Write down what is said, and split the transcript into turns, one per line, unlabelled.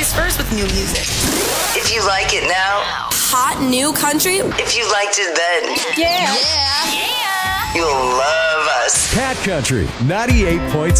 Ladies first with new music.
If you like it now,
Hot new country.
if you liked it then,
Yeah.
you'll love us.
Cat Country 98.7.